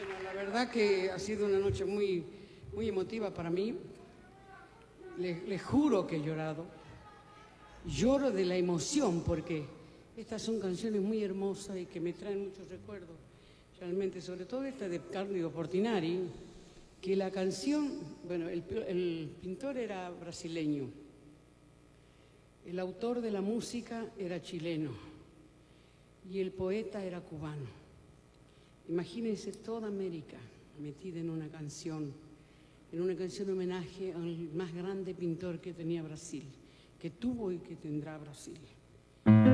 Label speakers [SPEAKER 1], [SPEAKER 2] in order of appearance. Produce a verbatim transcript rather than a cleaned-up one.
[SPEAKER 1] La verdad que ha sido una noche muy, muy emotiva para mí. Les, les juro que he llorado. Lloro de la emoción porque estas son canciones muy hermosas y que me traen muchos recuerdos. Realmente, sobre todo esta de Cándido Portinari, que la canción, bueno, el, el pintor era brasileño, el autor de la música era chileno y el poeta era cubano. Imagínense toda América metida en una canción, en una canción de homenaje al más grande pintor que tenía Brasil, que tuvo y que tendrá Brasil.